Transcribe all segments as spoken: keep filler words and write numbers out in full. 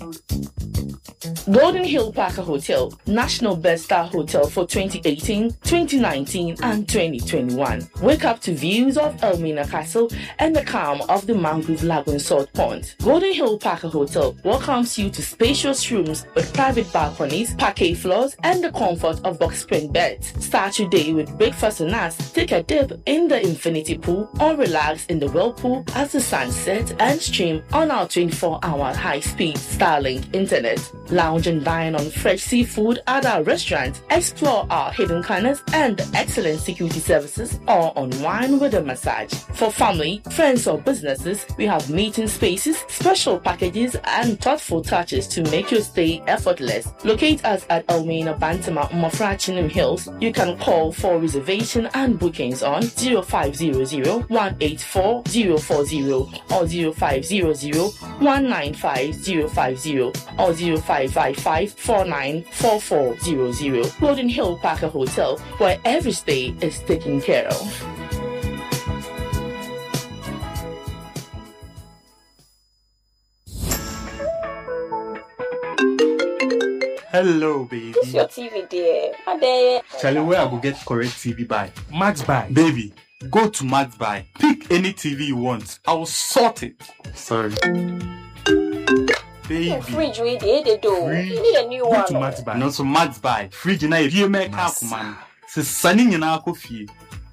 Golden Hill Parker Hotel, National Best Star Hotel for twenty eighteen, twenty nineteen, and twenty twenty-one. Wake up to views of Elmina Castle and the calm of the Mangrove Lagoon Salt Pond. Golden Hill Parker Hotel welcomes you to spacious rooms with private balconies, parquet floors, and the comfort of box spring beds. Start your day with breakfast and us. Take a dip in the infinity pool or relax in the whirlpool as the sun sets and stream on our twenty-four hour high-speed Starlink internet. Lounge and dine on fresh seafood at our restaurant. Explore our hidden corners and excellent security services, or unwind with a massage. For family, friends, or businesses, we have meeting spaces, special packages, and thoughtful touches to make your stay effortless. Locate us at Elmina Bantama Mofra Chinham Hills. You can call for reservation and bookings on zero five zero zero, one eight four, zero four zero or zero five zero zero, one nine five, zero five zero or zero five five five, four nine four four zero zero. Golden Hill Parker Hotel, where every stay is taken care of. Hello, baby. This your T V, dear. How dare Charlie, where I go get correct T V buy? Max Buy. Baby, go to Max Buy. Pick any T V you want. I will sort it. Sorry. Baby. Fridge we did they do. You need a new Go one. to Max Buy. No, so Max Buy. Fridge na you make up, man. Se sunny na coffee.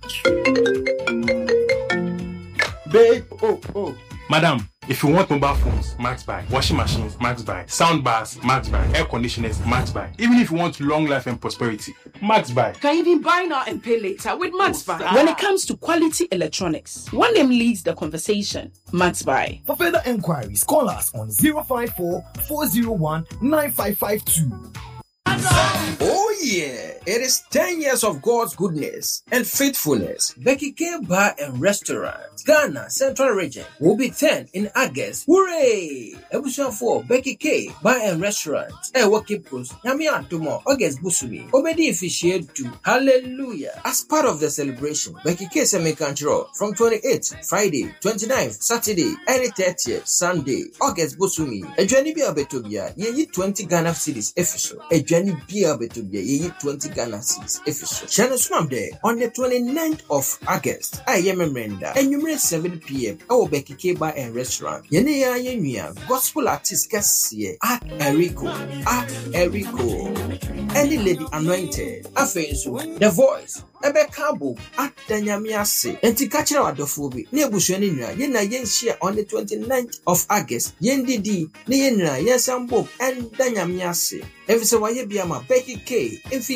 Babe, oh, oh. Madam, if you want mobile phones, Max Buy. Washing machines, Max Buy. Sound bars, Max Buy. Air conditioners, Max Buy. Even if you want long life and prosperity, Max Buy. Can even buy now and pay later with Max Buy. Oh, When it comes to quality electronics, one name leads the conversation. Max Buy. For further enquiries, call us on zero five four, four zero one, nine five five two. Oh yeah, it is ten years of God's goodness and faithfulness. Becky K Bar and Restaurant, Ghana Central Region will be ten in August. Hooray! Episode four, Becky K Bar and Restaurant. Eh, Waki Pros, Yami Antomo, August Busumi, Obedi officiate to Hallelujah. As part of the celebration, Becky K Semi Control from twenty-eighth, Friday, twenty-ninth, Saturday, and thirtieth, Sunday, August Busumi. A journey be a betobia, ye twenty Ghana cities official. A journey be a betobia, ye twenty Ghana cities official. Channel Swam Day on the twenty-ninth of August. I am a Brenda, and you seven p.m. Our Becky K Bar and Restaurant. Yene ya yenyua gospel artist Cassie at Erico at Erico. Any lady anointed. Afenso the voice. Ebe Kabo at Danyamiase. Enti kachira wadofobi. Ni ebushweni nwa. Yena yen share on the twenty-ninth of August. Yen didi. Ni yen nwa yen sambo and Danyamiase. Evise waye biyama Becky K. Infi